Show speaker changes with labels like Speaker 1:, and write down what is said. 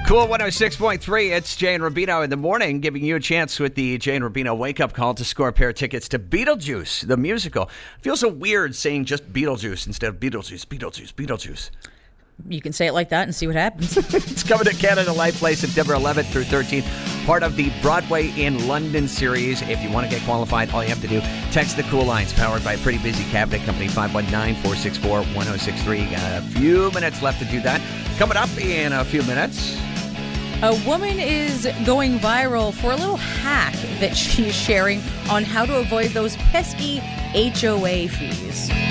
Speaker 1: Cool 106.3, it's Jay and Rubino in the morning, giving you a chance with the Jay and Rubino wake-up call to score a pair of tickets to Beetlejuice, the musical. Feels so weird saying just Beetlejuice instead of Beetlejuice.
Speaker 2: You can say it like that and see what happens.
Speaker 1: It's coming to Canada Life Play September 11th through 13th, part of the Broadway in London series. If you want to get qualified, all you have to do, text the Cool Lines, powered by a pretty busy cabinet company, 519-464-1063. Got a few minutes left to do that. Coming up in a few minutes...
Speaker 2: A woman is going viral for a little hack that she's sharing on how to avoid those pesky HOA fees.